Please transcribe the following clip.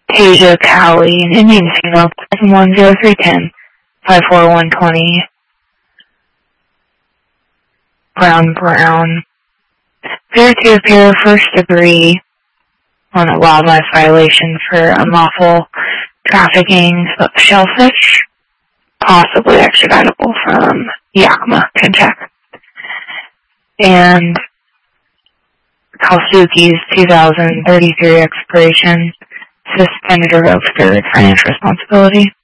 Tasia Cowley, an Indian female, 10310, 54120. Brown. Appear to appear first degree on a wildlife violation for unlawful trafficking of shellfish, possibly extraditable from Yakima, Kentucky. And Kalsuki's 2033 expiration, suspended or revoked their financial responsibility.